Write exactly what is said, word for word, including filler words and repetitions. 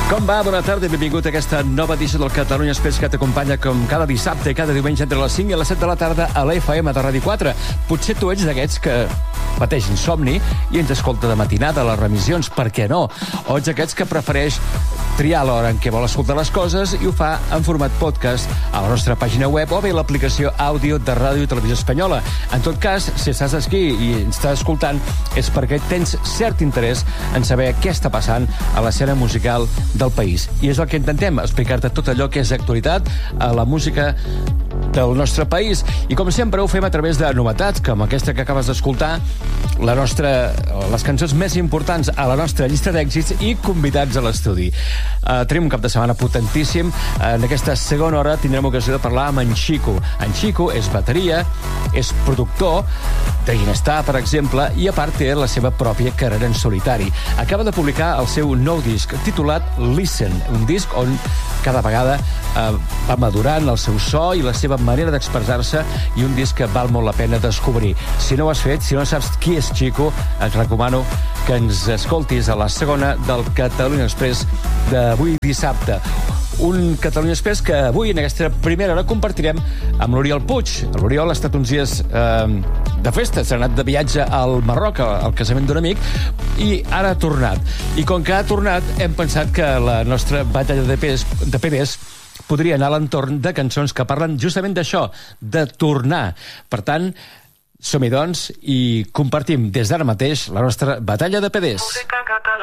Com va? Bona tarda i benvingut a aquesta nova edició del Catalunya Express que t'acompanya com cada dissabte i cada diumenge entre les cinc i les set de la tarda a l'F M de Ràdio quatre. Potser tu ets d'aquests que pateix insomni i ens escolta de matinada a les remissions, per què no? O ets d'aquests que prefereix triar l'hora en què vol escoltar les coses i ho fa en format podcast a la nostra pàgina web o bé l'aplicació àudio de Ràdio i Televisió Espanyola. En tot cas, si estàs aquí i ens estàs escoltant, és perquè tens cert interès en saber què està passant a l'escena musical del país. I és el que intentem, explicar-te tot allò que és actualitat a la música del nostre país. I com sempre ho fem a través de novetats, com aquesta que acabes d'escoltar, la nostra, les cançons més importants a la nostra llista d'èxits i convidats a l'estudi. Uh, tenim un cap de setmana potentíssim. Uh, en aquesta segona hora tindrem ocasió de parlar amb en Xico. En Xico és bateria, és productor de Ginestar, per exemple, i a part té la seva pròpia carrera en solitari. Acaba de publicar el seu nou disc titulat Listen, un disc on cada vegada eh, va madurant el seu so i la seva manera d'expressar-se, i un disc que val molt la pena descobrir. Si no ho has fet, si no saps qui és Xico, et recomano que ens escoltis a la segona del Catalunya Express d'avui dissabte. Un Catalunya Express que avui, en aquesta primera hora, compartirem amb l'Oriol Puig. L'Oriol ha estat uns dies eh, de festa, s'ha anat de viatge al Marroc, al casament d'un amic, i ara ha tornat. I com que ha tornat, hem pensat que la nostra batalla de P Ds podria anar a l'entorn de cançons que parlen justament d'això, de tornar. Per tant, som-hi, doncs, i compartim des d'ara mateix la nostra batalla de P Ds.